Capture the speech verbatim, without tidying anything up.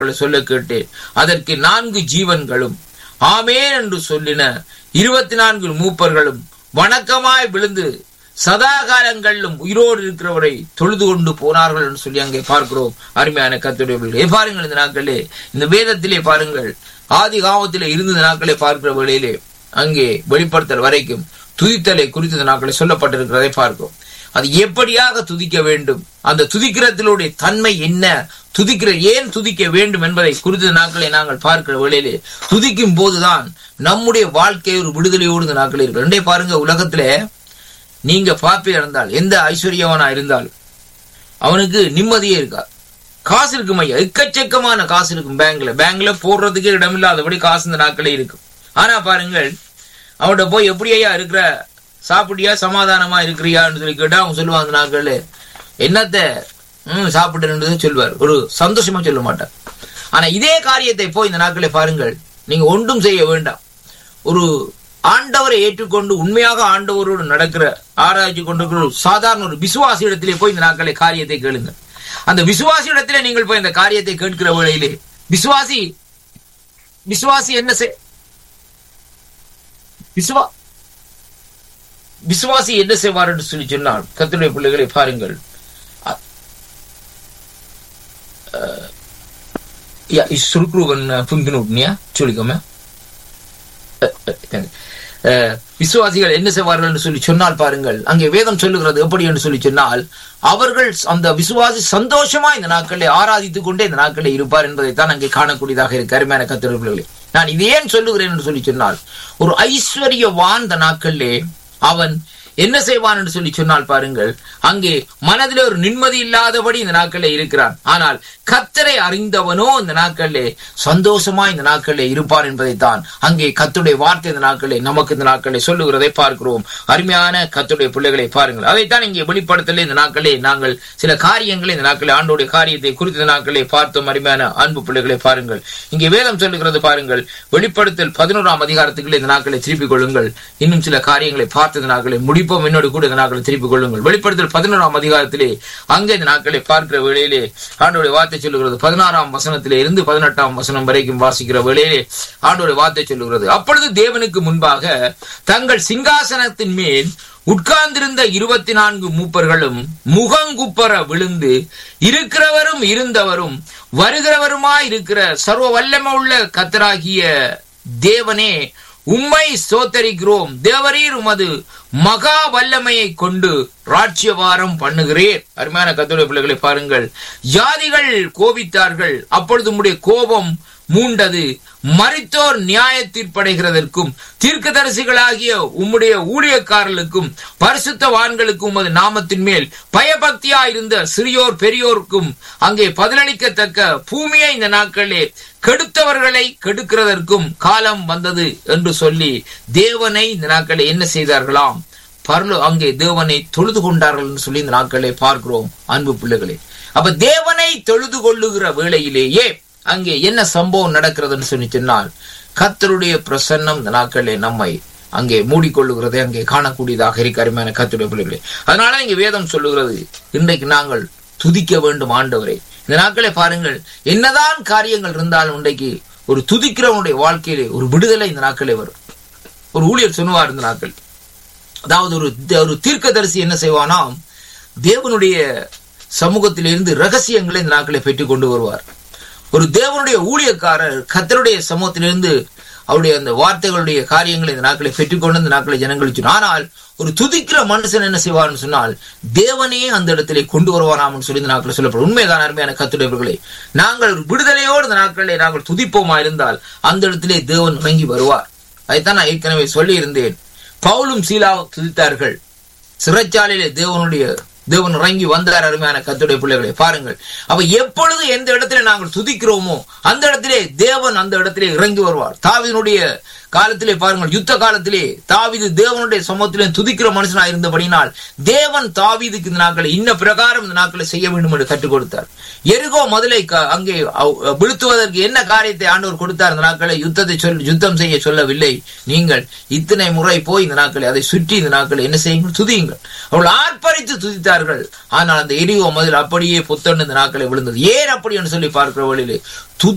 நாட்களை சொல்ல கேட்டேன். அதற்கு நான்கு ஜீவன்களும் ஆமேன் என்று சொல்லின. இருபத்தி நான்கு மூப்பர்களும் வணக்கமாய் விழுந்து சதா காலங்களிலும் உயிரோடு இருக்கிறவரை தொழுது கொண்டு போனார்கள் என்று சொல்லி அங்கே பார்க்கிறோம். அருமையான கர்த்தருடைய பிள்ளைகளே, பாருங்கள், இந்த நாட்களே இந்த வேதத்திலே பாருங்கள், ஆதி காமத்திலே இருந்த நாட்களை பார்க்கிற வேளையிலே அங்கே வெளிப்படுத்தல் வரைக்கும் துதித்தலை குறித்த நாட்களை சொல்லப்பட்டிருக்கிறதை பார்க்கிறோம். அது எப்படியாக துதிக்க வேண்டும், அந்த துதிக்கிறதிலுடைய தன்மை என்ன, துதிக்கிற ஏன் துதிக்க வேண்டும் என்பதை குறித்த நாட்களை நாங்கள் பார்க்கிற வேளையிலே துதிக்கும் போதுதான் நம்முடைய வாழ்க்கை ஒரு விடுதலையோடு இந்த நாட்கள் இருக்கு. ரெண்டே பாருங்க, உலகத்திலே நீங்க பாப்பி இருந்தால் எந்த ஐஸ்வர்யவனா இருந்தால் அவனுக்கு நிம்மதியே இருக்கா. காசு இருக்கும் ஐயா, எக்கச்சக்கமான காசு இருக்கும். பேங்க்ல பேங்க்ல போடுறதுக்கே இடமில்லாதபடி காசு இந்த நாட்களே இருக்கும். ஆனா பாருங்கள், அவன்கிட்ட போய் எப்படி ஐயா இருக்கிற, சாப்பிட்டியா, சமாதானமா இருக்கிறியான்னு சொல்லி கேட்டா அவங்க சொல்லுவாங்க அந்த நாட்கள் என்னத்த உம் சாப்பிட்டு சொல்லுவார், ஒரு சந்தோஷமா சொல்ல மாட்டார். ஆனா இதே காரியத்தை போய் இந்த நாட்களை பாருங்கள், நீங்க ஒன்றும் செய்ய வேண்டாம், ஒரு ஆண்டவரை ஏற்றுக்கொண்டு உண்மையாக ஆண்டவரோடு நடக்கிற ஆராய்ச்சி கொண்டிருக்கிற சாதாரண ஒரு விசுவாசி இடத்திலே போய் இந்த நாட்களை காரியத்தை கேளுங்க. அந்த விசுவாசி இடத்திலே நீங்கள் போய் இந்த காரியத்தை கேட்கிற வேளையிலே விசுவாசி விசுவாசி என்ன செய் விசுவா விசுவாசி என்ன செய்வார் என்று சொல்லி சொன்னால், கர்த்தருடைய பிள்ளைகளை பாருங்கள், சொல்லிக்கோமே விசுவாசிகள் என்ன செய்வார்கள் என்று சொல்லி சொன்னால் பாருங்கள், அங்கே வேதம் சொல்லுகிறது எப்படி என்று சொல்லி சொன்னால், அவர்கள் அந்த விசுவாசி சந்தோஷமா இந்த நாட்களில் ஆராதித்துக் கொண்டே இந்த நாட்களில் இருப்பார் என்பதைத்தான் அங்கே காணக்கூடியதாக இருக்கு. அருமையான கர்த்தருடைய பிள்ளைகளே, நான் இது ஏன் சொல்லுகிறேன் என்று சொல்லி சொன்னால், ஒரு ஐஸ்வர்யவான் இந்த நாட்களிலே அவன் என்ன செய்வான் என்று சொல்லி சொன்னால் பாருங்கள், அங்கே மனதிலே ஒரு நிம்மதி இல்லாதபடி இந்த நாட்களில் இருக்கிறான். ஆனால் கர்த்தரை அறிந்தவனோ இந்த நாட்களிலே சந்தோஷமா இந்த நாட்களிலே இருப்பார் என்பதைத்தான் அங்கே கர்த்தருடைய வார்த்தை இந்த நாட்களிலே நமக்கு இந்த நாட்களிலே சொல்லுகிறதை பார்க்கிறோம். அருமையான கர்த்தருடைய பிள்ளைகளை பாருங்கள், அதைத்தான் இங்கே வெளிப்படுத்தல இந்த நாட்களே நாங்கள் சில காரியங்களை இந்த நாட்களே ஆண்டோடைய காரியத்தை குறித்த இந்த நாட்களே பார்த்தோம். அருமையான அன்பு பிள்ளைகளை பாருங்கள், இங்கே வேதம் சொல்லுகிறது பாருங்கள், வெளிப்படுத்தல் பதினோராம் அதிகாரத்துக்குள்ளே இந்த நாட்களை திருப்பிக் கொள்ளுங்கள். இன்னும் சில காரியங்களை பார்த்து இந்த நாட்களை முடி என்னோடு கூட இந்த நாட்களை திருப்பிக் கொள்ளுங்கள். வெளிப்படுத்தல் பதினோராம் அதிகாரத்திலே அங்கே இந்த நாட்களை பார்க்கிற வேளையிலே ஆண்டோடைய வார்த்தை சொல்லுகிறது, பதினாறாம் வசனத்திலே இருந்து பதினெட்டாம் வசனம் வரைக்கும் வாசிக்கிற வேளையிலே ஆண்டோடைய வார்த்தை சொல்லுகிறது, அப்பொழுது தேவனுக்கு முன்பாக தங்கள் சிங்காசனத்தின் மேல் உட்கார்ந்திருந்த இருபத்தி நான்கு மூப்பர்களும் முகங்குப்பர விழுந்து, இருக்கிறவரும் இருந்தவரும் வருகிறவருமாய் இருக்கிற சர்வ வல்லமை உள்ள கர்த்தராகிய தேவனே, உம்மை ஸ்தோத்தரிக்கிறோம். தேவரீர் உமது மகா வல்லமையை கொண்டு ராஜ்யபாரம் பண்ணுகிறேன். அருமையான கர்த்தருடைய பிள்ளைகளை பாருங்கள், ஜாதிகள் கோபித்தார்கள், அப்பொழுது உம்முடைய கோபம் மூண்டது. மரித்தோர் நியாய தீர்ப்படைகிறதற்கும் தீர்க்கதரிசிகளாகிய உம்முடைய ஊழியக்காரர்களுக்கும் பரிசுத்தவான்களுக்கும் உமது நாமத்தின் மேல் பயபக்தியா இருந்த சிறியோர் பெரியோருக்கும் அங்கே பதிலளிக்கத்தக்க பூமியை இந்த நாட்களே கெடுத்தவர்களை கெடுக்கிறதற்கும் காலம் வந்தது என்று சொல்லி தேவனை இந்த நாட்களை என்ன செய்தார்களாம், பரலோ அங்கே தேவனை தொழுது கொண்டார்கள் என்று சொல்லி இந்த நாட்களை பார்க்கிறோம். அன்பு பிள்ளைகளே, அப்ப தேவனை தொழுது கொள்ளுகிற வேளையிலேயே அங்கே என்ன சம்பவம் நடக்கிறதுன்னு சொல்லி சொன்னால், கர்த்தருடைய பிரசன்னம் இந்த நாட்களே நம்மை அங்கே மூடிக்கொள்ளுகிறதை அங்கே காணக்கூடியதாக இருக்க. அருமையான கர்த்தருடைய பிள்ளைகளே, அதனால இங்க வேதம் சொல்லுகிறது, இன்றைக்கு நாங்கள் துதிக்க வேண்டும் ஆண்டவரை. இந்த நாட்களை பாருங்கள், என்னதான் காரியங்கள் இருந்தாலும் இன்றைக்கு ஒரு துதிக்கிறவனுடைய வாழ்க்கையிலே ஒரு விடுதலை இந்த நாட்களே வரும். ஒரு ஊழியர் சொன்னுவார் இந்த நாட்கள், அதாவது ஒரு ஒரு தீர்க்கதரிசி என்ன செய்வானாம், தேவனுடைய சமூகத்திலிருந்து ரகசியங்களை இந்த நாட்களை பெற்றுக் கொண்டு வருவார். ஒரு தேவனுடைய ஊழியக்காரர் கர்த்தருடைய சமூகத்திலிருந்து அவருடைய அந்த வார்த்தைகளுடைய காரியங்களை இந்த நாட்களை பெற்றுக்கொண்டு இந்த நாட்களை ஜனங்கள். ஆனால் ஒரு துதிக்கிற மனுஷன் என்ன செய்வார்னு சொன்னால், தேவனே அந்த இடத்திலே கொண்டு வருவாராம் சொல்லி இந்த நாட்களை சொல்லப்படும். உண்மைதான் அருமையான கர்த்தருடையவர்களே, நாங்கள் விடுதலையோடு இந்த நாட்களிலே நாங்கள் துதிப்போமா இருந்தால் அந்த இடத்திலே தேவன் இறங்கி வருவார். அதைத்தான் நான் ஏற்கனவே சொல்லி இருந்தேன். பவுலும் சீலாவும் துதித்தார்கள், சிறைச்சாலையிலே தேவனுடைய தேவன் இறங்கி வந்தார். அருமையான கர்த்தருடைய பிள்ளைகளை பாருங்கள், அப்ப எப்பொழுது எந்த இடத்துல நாங்கள் துதிக்கிறோமோ அந்த இடத்திலே தேவன் அந்த இடத்திலே இறங்கி வருவார். தாவீதுடைய காலத்திலே பாருங்கள், யுத்த காலத்திலே தாவீது தேவனுடைய சமூகத்திலே துதிக்கிற மனுஷனா இருந்தபடினால் தேவன் தாவீதுக்கு இந்த நாட்களை இன்ன பிரகாரம் இந்த நாட்களை செய்ய வேண்டும் என்று கற்றுக் கொடுத்தார். எரிகோ முதலை அங்கே விழுத்துவதற்கு என்ன காரியத்தை ஆண்டவர் கொடுத்தார்? இந்த நாட்களை யுத்தத்தை சொல் யுத்தம் செய்ய சொல்லவில்லை. நீங்கள் இத்தனை முறை போய் இந்த நாட்களை அதை சுற்றி இந்த நாட்களை என்ன செய்யுங்கள், துதியுங்கள். அவர்கள் ஆர்ப்பரித்து துதித்தார்கள். ஆனால் அந்த எரிகோ முதல் அப்படியே புத்தொண்டு இந்த நாட்களை விழுந்தது. ஏன் அப்படி என்று சொல்லி பார்க்கிற வழியிலே